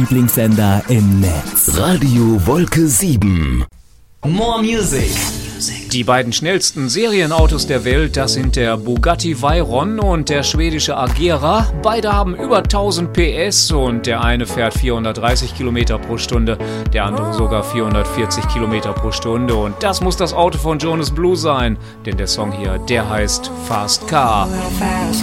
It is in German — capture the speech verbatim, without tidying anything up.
Lieblingssender im Netz. Radio Wolke sieben. More Music. Die beiden schnellsten Serienautos der Welt, das sind der Bugatti Veyron und der schwedische Agera. Beide haben über tausend P S und der eine fährt vierhundertdreißig Kilometer pro Stunde, der andere sogar vierhundertvierzig Kilometer pro Stunde. Und das muss das Auto von Jonas Blue sein, denn der Song hier, der heißt Fast Car.